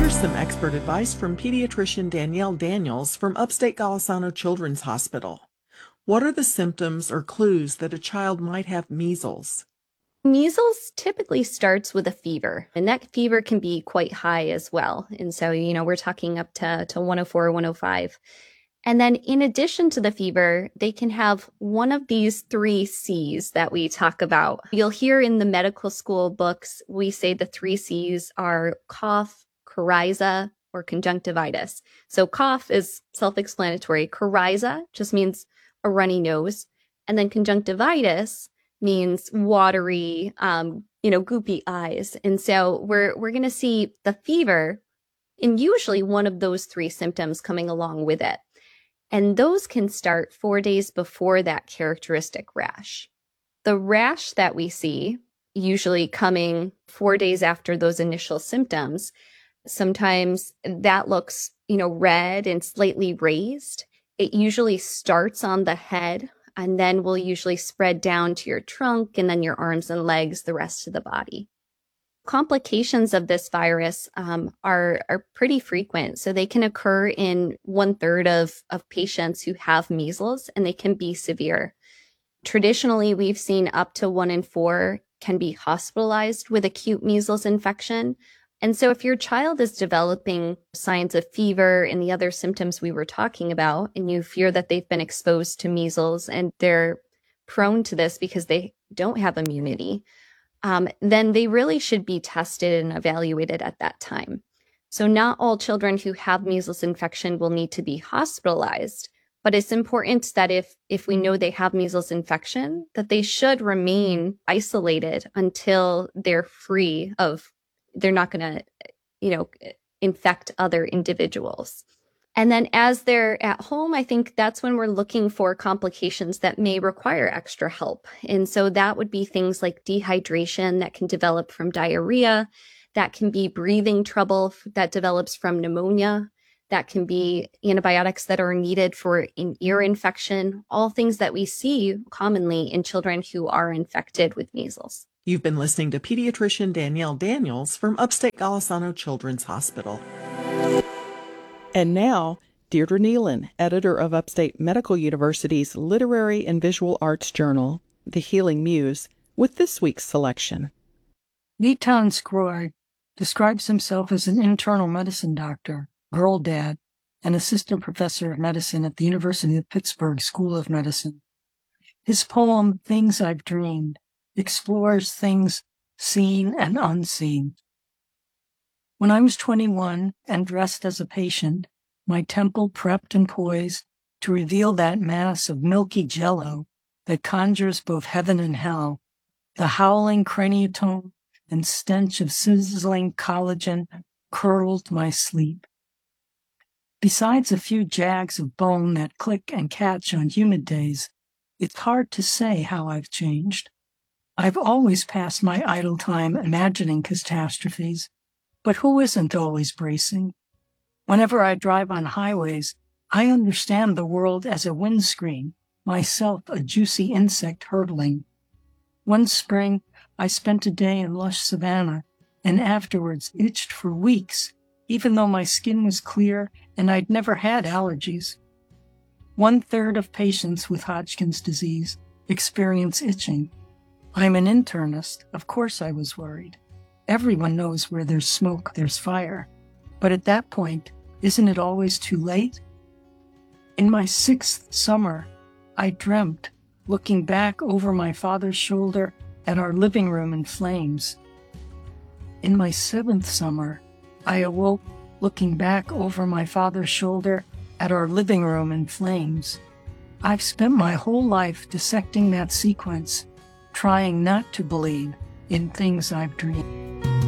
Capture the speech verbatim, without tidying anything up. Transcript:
Here's some expert advice from pediatrician Danielle Daniels from Upstate Golisano Children's Hospital. What are the symptoms or clues that a child might have measles? Measles typically starts with a fever, and that fever can be quite high as well. And so, you know, we're talking up to, to one oh four, one oh five. And then in addition to the fever, they can have one of these three C's that we talk about. You'll hear in the medical school books, we say the three C's are cough, coryza, or conjunctivitis. So cough is self-explanatory. Coryza just means a runny nose. And then conjunctivitis means watery, um, you know, goopy eyes. And so we're we're going to see the fever and usually one of those three symptoms coming along with it. And those can start four days before that characteristic rash. The rash that we see, usually coming four days after those initial symptoms, sometimes that looks, you know, red and slightly raised. It usually starts on the head, and then will usually spread down to your trunk and then your arms and legs, the rest of the body. Complications of this virus um, are, are pretty frequent. So they can occur in one third of, of patients who have measles, and they can be severe. Traditionally, we've seen up to one in four can be hospitalized with acute measles infection. And so if your child is developing signs of fever and the other symptoms we were talking about, and you fear that they've been exposed to measles and they're prone to this because they don't have immunity, um, then they really should be tested and evaluated at that time. So not all children who have measles infection will need to be hospitalized, but it's important that if, if we know they have measles infection, that they should remain isolated until they're free of they're not going to, you know, infect other individuals. And then as they're at home, I think that's when we're looking for complications that may require extra help. And so that would be things like dehydration that can develop from diarrhea, that can be breathing trouble that develops from pneumonia, that can be antibiotics that are needed for an ear infection, all things that we see commonly in children who are infected with measles. You've been listening to pediatrician Danielle Daniels from Upstate Golisano Children's Hospital. And now, Deirdre Nealon, editor of Upstate Medical University's Literary and Visual Arts Journal, The Healing Muse, with this week's selection. Vitan Skroy describes himself as an internal medicine doctor, girl dad, and assistant professor of medicine at the University of Pittsburgh School of Medicine. His poem, Things I've Dreamed, explores things seen and unseen. When I was twenty-one and dressed as a patient, my temple prepped and poised to reveal that mass of milky jello that conjures both heaven and hell, the howling craniotome and stench of sizzling collagen curdled my sleep. Besides a few jags of bone that click and catch on humid days, it's hard to say how I've changed. I've always passed my idle time imagining catastrophes, but who isn't always bracing? Whenever I drive on highways, I understand the world as a windscreen, myself a juicy insect hurtling. One spring, I spent a day in lush savanna and afterwards itched for weeks, even though my skin was clear and I'd never had allergies. One third of patients with Hodgkin's disease experience itching. I'm an internist. Of course I was worried. Everyone knows where there's smoke, there's fire. But at that point, isn't it always too late? In my sixth summer, I dreamt, looking back over my father's shoulder at our living room in flames. In my seventh summer, I awoke, looking back over my father's shoulder at our living room in flames. I've spent my whole life dissecting that sequence, trying not to believe in things I've dreamed.